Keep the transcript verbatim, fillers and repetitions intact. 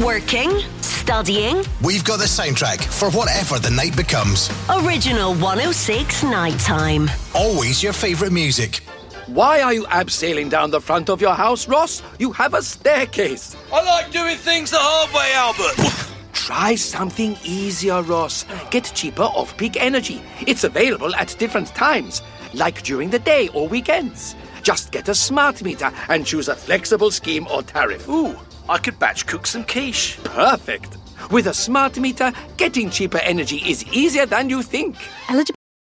Working? Studying? We've got the soundtrack for whatever the night becomes. Original one oh six Nighttime. Always your favourite music. Why are you abseiling down the front of your house, Ross? You have a staircase. I like doing things the hard way, Albert. Try something easier, Ross. Get cheaper off-peak energy. It's available at different times, like during the day or weekends. Just get a smart meter and choose a flexible scheme or tariff. Ooh, I could batch cook some quiche. Perfect. With a smart meter, getting cheaper energy is easier than you think. Eligible